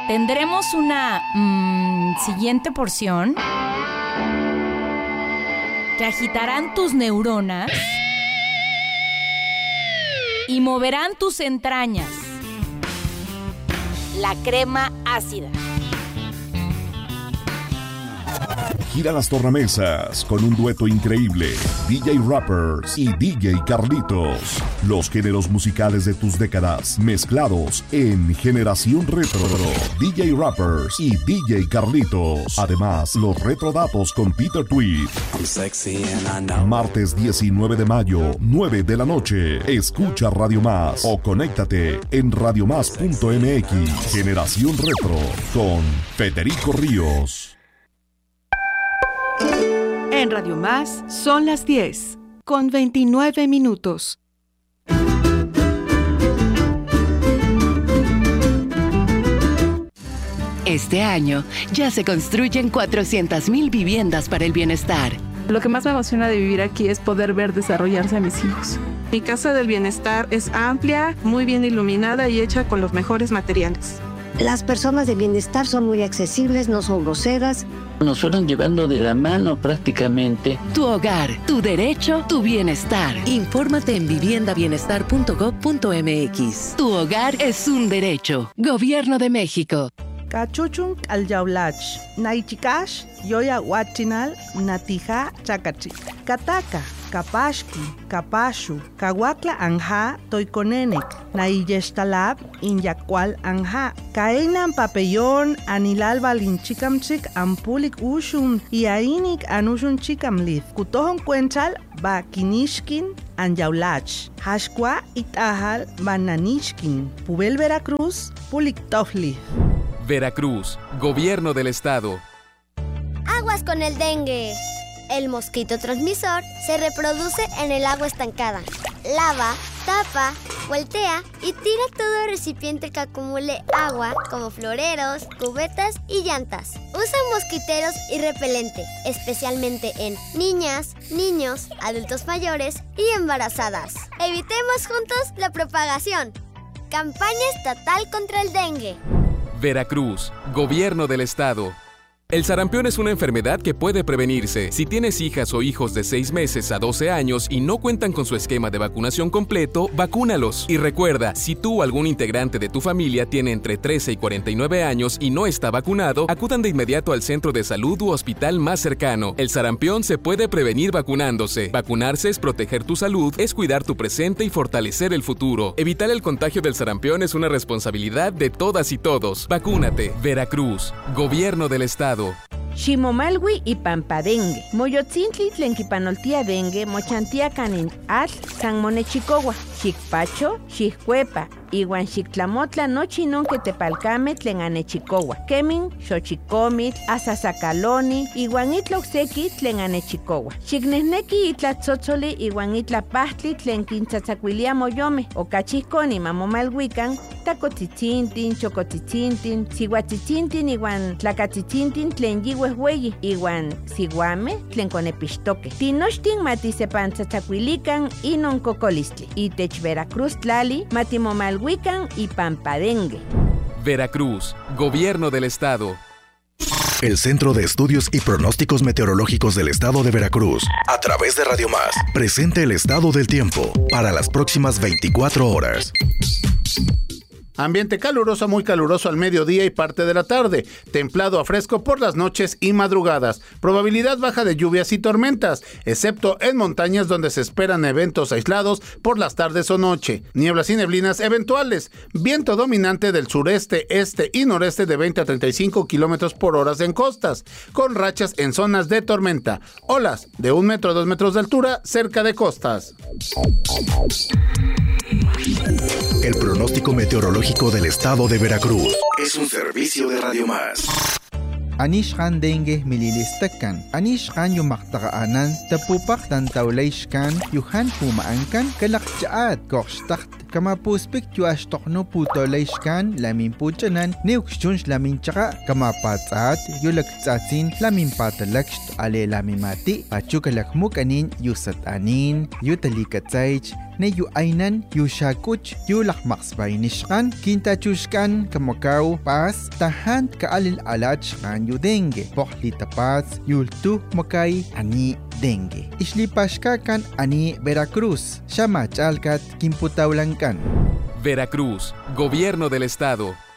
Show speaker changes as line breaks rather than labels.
Tendremos una siguiente porción que agitarán tus neuronas y moverán tus entrañas. La crema ácida.
Gira las tornamesas con un dueto increíble. DJ Rappers y DJ Carlitos. Los géneros musicales de tus décadas mezclados en Generación Retro. DJ Rappers y DJ Carlitos. Además, los retrodatos con Peter Tweed. Martes 19 de mayo, 9 de la noche. Escucha Radio Más o conéctate en radiomás.mx. Generación Retro con Federico Ríos.
En Radio Más son las 10, con 29 minutos.
Este año ya se construyen 400,000 viviendas para el bienestar.
Lo que más me emociona de vivir aquí es poder ver desarrollarse a mis hijos. Mi casa del bienestar es amplia, muy bien iluminada y hecha con los mejores materiales.
Las personas de bienestar son muy accesibles, no son groseras.
Nos fueron llevando de la mano prácticamente.
Tu hogar, tu derecho, tu bienestar. Infórmate en viviendabienestar.gov.mx. Tu hogar es un derecho. Gobierno de México.
Cachuchun alyaulach, naichikash, yoya huachinal, natija chakachi. Kataka, kapashki, kapashu, kawakla anja, toikonenek, naiyeshtalab, inyakwal anja. Kainan papellón, anilal balinchikamchik, ampulik ushun, iainik anushun chikamlith. Kutohon cuenchal, ba kinishkin, anyaulach. Hashkwa itahal, bananishkin. Pubel Veracruz, pulik tofli.
Veracruz, Gobierno del Estado.
Aguas con el dengue. El mosquito transmisor se reproduce en el agua estancada. Lava, tapa, voltea y tira todo recipiente que acumule agua, como floreros, cubetas y llantas. Usa mosquiteros y repelente, especialmente en niñas, niños, adultos mayores y embarazadas. Evitemos juntos la propagación. Campaña estatal contra el dengue.
Veracruz, Gobierno del Estado. El sarampión es una enfermedad que puede prevenirse. Si tienes hijas o hijos de 6 meses a 12 años y no cuentan con su esquema de vacunación completo, vacúnalos. Y recuerda, si tú o algún integrante de tu familia tiene entre 13 y 49 años y no está vacunado, acudan de inmediato al centro de salud u hospital más cercano. El sarampión se puede prevenir vacunándose. Vacunarse es proteger tu salud, es cuidar tu presente y fortalecer el futuro. Evitar el contagio del sarampión es una responsabilidad de todas y todos. Vacúnate. Veracruz, Gobierno del Estado.
Ximomalwi y Pampadengue. Moyotzintli tlenquipanoltia dengue, mochantia canin atl, san monechicowa, xicpacho, xiccuepa, iwan xictlamotla nochi non que tepalcame tlen anechicowa. Kemin, xochicomitl, asasacaloni, iwan itloxeki tlen anechicowa. Xicnehneki itlatzotzoli iwan itlapahtli tlen quintzatzacuilia moyome, ocachihconi mamomalhuican, tacotzitzinthin, chocotzitzinthin, sihuatzitzinthin iwan tlacatzitzintin tlen yihuehueyi, iwan siguame tlen conepixtoque. Tinochtin matisepantzatzacuilican inon cocolistli. Itech Veracruz tlali matimomalhuican y Pampadengue.
Veracruz, Gobierno del Estado.
El Centro de Estudios y Pronósticos Meteorológicos del Estado de Veracruz, a través de Radio Más, presenta el estado del tiempo para las próximas 24 horas.
Ambiente caluroso, muy caluroso al mediodía y parte de la tarde. Templado a fresco por las noches y madrugadas. Probabilidad baja de lluvias y tormentas, excepto en montañas donde se esperan eventos aislados por las tardes o noche. Nieblas y neblinas eventuales. Viento dominante del sureste, este y noreste de 20 a 35 kilómetros por hora en costas, con rachas en zonas de tormenta. Olas de 1 metro a 2 metros de altura cerca de costas.
El pronóstico meteorológico del Estado de Veracruz es un servicio de Radio Más.
Anishkan dengue mililistakan. Anishkan yumaktaanan tapupak tantawlayshkan yuhan pumaankan kalakchaat korshtakt kamapuspik yuashtokno putolayshkan lamin puchanan niukshunsh lamin chaka kamapatsaat yulaktsatsin lamin patalakst ale lamimati pachukalakmukanin yusatanin yutalikatsaych ne yu ainan yu shakuch yu lakmaksbay nishkan kintachushkan kamakaw pas tahan kaalil alach kan yu dengue pohli tapaz yultu makay ani dengue. Islipashkakan ani Veracruz, Shamachalkat Kimputaulankan.
Veracruz, Gobierno del Estado.